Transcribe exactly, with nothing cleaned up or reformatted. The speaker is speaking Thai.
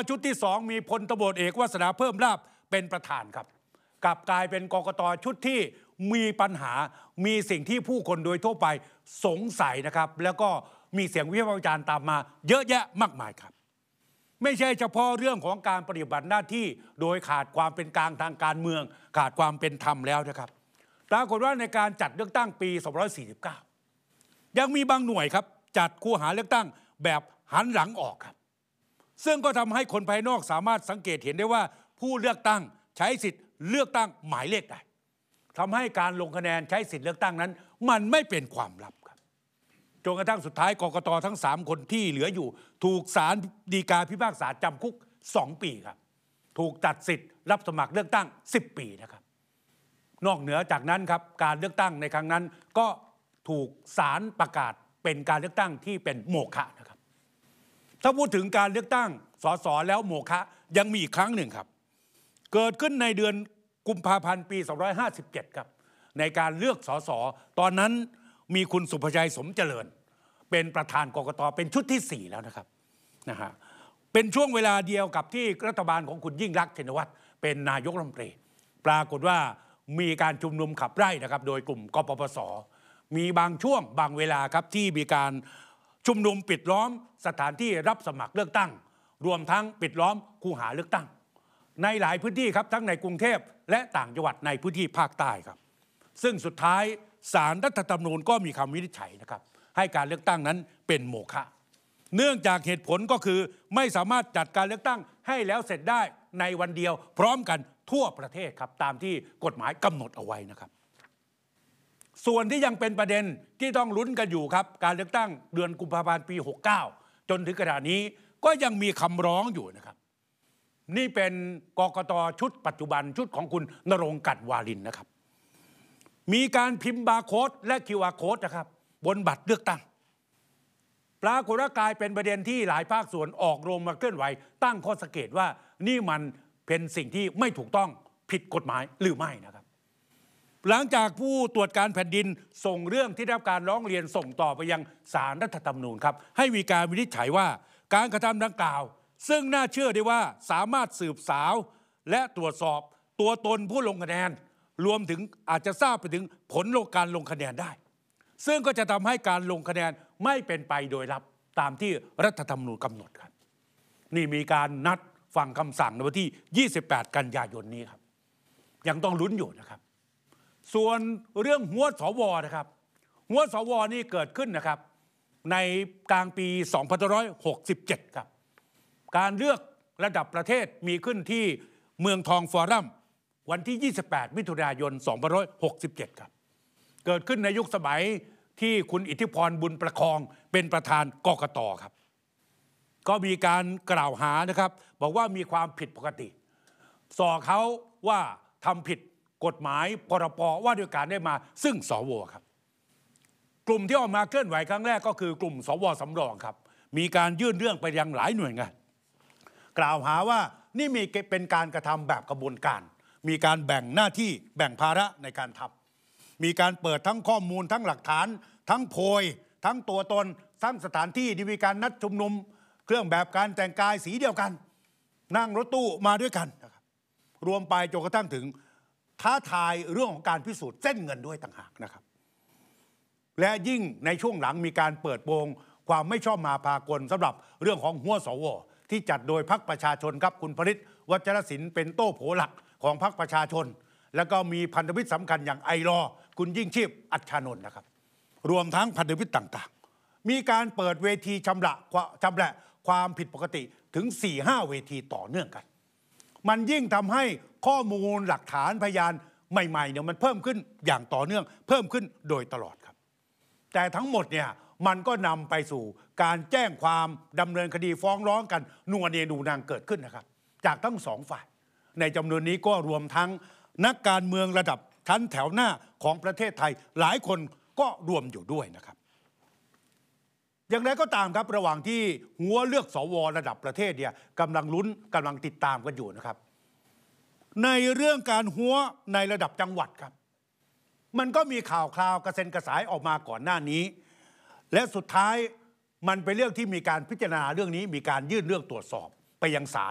ชุดที่สองมีพลตำรวจเอกวาสนาเพิ่มลาภเป็นประธานครับกลับกลายเป็นกกตชุดที่มีปัญหามีสิ่งที่ผู้คนโดยทั่วไปสงสัยนะครับแล้วก็มีเสียงวิพากษ์วิจารณ์ตามมาเยอะแยะมากมายครับไม่ใช่เฉพาะเรื่องของการปฏิบัติหน้าที่โดยขาดความเป็นกลางทางการเมืองขาดความเป็นธรรมแล้วนะครับปรากฏว่าในการจัดเลือกตั้งปีสองพันห้าร้อยสี่สิบเก้ายังมีบางหน่วยครับจัดคูหาเลือกตั้งแบบหันหลังออกครับซึ่งก็ทำให้คนภายนอกสามารถสังเกตเห็นได้ว่าผู้เลือกตั้งใช้สิทธิ์เลือกตั้งหมายเลขใดทำให้การลงคะแนนใช้สิทธิ์เลือกตั้งนั้นมันไม่เป็นความลับครับจนกระทั่งสุดท้ายกกตทั้งสามคนที่เหลืออยู่ถูกศาลฎีกาพิพากษาจำคุกสองปีครับถูกตัดสิทธิ์รับสมัครเลือกตั้งสิบปีนะครับนอกเหนือจากนั้นครับการเลือกตั้งในครั้งนั้นก็ถูกศาลประกาศเป็นการเลือกตั้งที่เป็นโมฆะนะครับถ้าพูดถึงการเลือกตั้งสสแล้วโมฆะยังมีอีกครั้งหนึ่งครับเกิดขึ้นในเดือนกุมภาพันธ์ปีสองพันห้าร้อยห้าสิบเจ็ดครับในการเลือกสสตอนนั้นมีคุณสุภชัยสมเจริญเป็นประธานกกตเป็นชุดที่สี่แล้วนะครับนะฮะเป็นช่วงเวลาเดียวกับที่รัฐบาลของคุณยิ่งรักษณ์ชินวัตรเป็นนายกรัฐมนตรีปรากฏว่ามีการชุมนุมขับไล่นะครับโดยกลุ่มกปปสมีบางช่วงบางเวลาครับที่มีการชุมนุมปิดล้อมสถานที่รับสมัครเลือกตั้งรวมทั้งปิดล้อมคูหาเลือกตั้งในหลายพื้นที่ครับทั้งในกรุงเทพและต่างจังหวัดในพื้นที่ภาคใต้ครับซึ่งสุดท้ายศาลรัฐธรรมนูญก็มีคำวินิจฉัยนะครับให้การเลือกตั้งนั้นเป็นโมฆะเนื่องจากเหตุผลก็คือไม่สามารถจัดการเลือกตั้งให้แล้วเสร็จได้ในวันเดียวพร้อมกันทั่วประเทศครับตามที่กฎหมายกำหนดเอาไว้นะครับส่วนที่ยังเป็นประเด็นที่ต้องลุ้นกันอยู่ครับการเลือกตั้งเดือนกุมภาพันธ์ปีหกเก้าจนถึงขณะนี้ก็ยังมีคำร้องอยู่นะครับนี่เป็นกกตชุดปัจจุบันชุดของคุณณรงค์ กลั่นวารินนะครับมีการพิมพ์บาร์โค้ดและ คิว อาร์ โค้ดนะครับบนบัตรเลือกตั้งปรากฏว่ากลายเป็นประเด็นที่หลายภาคส่วนออกโรงมาเคลื่อนไหวตั้งข้อสังเกตว่านี่มันเป็นสิ่งที่ไม่ถูกต้องผิดกฎหมายหรือไม่นะครับหลังจากผู้ตรวจการแผ่นดินส่งเรื่องที่ได้รับการร้องเรียนส่งต่อไปยังศาลรัฐธรรมนูญครับให้มีการวินิจฉัยว่าการกระทำดังกล่าวซึ่งน่าเชื่อได้ว่าสามารถสืบสาวและตรวจสอบตัวตนผู้ลงคะแนนรวมถึงอาจจะทราบไปถึงผลการลงคะแนนได้ซึ่งก็จะทำให้การลงคะแนนไม่เป็นไปโดยลับตามที่รัฐธรรมนูญกำหนดครับนี่มีการนัดฟังคำสั่งในวันที่ยี่สิบแปดกันยายนนี้ครับยังต้องลุ้นอยู่นะครับส่วนเรื่องหัวสวนะครับหัวสวนี่เกิดขึ้นนะครับในกลางปีสองพันห้าร้อยหกสิบเจ็ดครับการเลือกระดับประเทศมีขึ้นที่เมืองทองฟอรัมวันที่ยี่สิบแปดมิถุนายนสองพันห้าร้อยหกสิบเจ็ดครับเกิดขึ้นในยุคสมัยที่คุณอิทธิพรบุญประคองเป็นประธานกกตครับก็มีการกล่าวหานะครับบอกว่ามีความผิดปกติส่อเขาว่าทำผิดกฎหมายพรบว่าด้วยการได้มาซึ่งสวครับกลุ่มที่ออกมาเคลื่อนไหวครั้งแรกก็คือกลุ่มสวสำรองครับมีการยื่นเรื่องไปยังหลายหน่วยงานกล่าวหาว่านี่มีเป็นการกระทำแบบกระบวนการมีการแบ่งหน้าที่แบ่งภาระในการทำมีการเปิดทั้งข้อมูลทั้งหลักฐานทั้งโพยทั้งตัวตนทั้งสถานที่ที่มีการนัดชุมนุมเครื่องแบบการแต่งกายสีเดียวกันนั่งรถตู้มาด้วยกันนะครับรวมไปจนกระทั่งถึงท้าทายเรื่องของการพิสูจน์เส้นเงินด้วยต่างหากนะครับและยิ่งในช่วงหลังมีการเปิดโปงความไม่ชอบมาพากลสำหรับเรื่องของหัวสวที่จัดโดยพรรคประชาชนครับคุณพฤทธิ์วัชรศิลป์เป็นโต้โผหลักของพรรคประชาชนแล้วก็มีพันธมิตรสำคัญอย่างไอรอคุณยิ่งชีพอัชชานนท์นะครับรวมทั้งพันธมิตรต่างๆมีการเปิดเวทีชำระชำระความผิดปกติถึง สี่ห้า เวทีต่อเนื่องกันมันยิ่งทำให้ข้อมูลหลักฐานพยานใหม่ๆเนี่ยมันเพิ่มขึ้นอย่างต่อเนื่องเพิ่มขึ้นโดยตลอดครับแต่ทั้งหมดเนี่ยมันก็นำไปสู่การแจ้งความดำเนินคดีฟ้องร้องกันนัวเนียดูนางเกิดขึ้นนะครับจากทั้งสองฝ่ายในจำนวนนี้ก็รวมทั้งนักการเมืองระดับชั้นแถวหน้าของประเทศไทยหลายคนก็รวมอยู่ด้วยนะครับอย่างไรก็ตามครับระหว่างที่หัวเลือกสวระดับประเทศเนี่ยกำลังลุ้นกำลังติดตามกันอยู่นะครับในเรื่องการหัวในระดับจังหวัดครับมันก็มีข่าวคราวกระเซ็นกระสายออกมาก่อนหน้านี้และสุดท้ายมันเป็นเรื่องที่มีการพิจารณาเรื่องนี้มีการยื่นเรื่องตรวจสอบไปยังศาล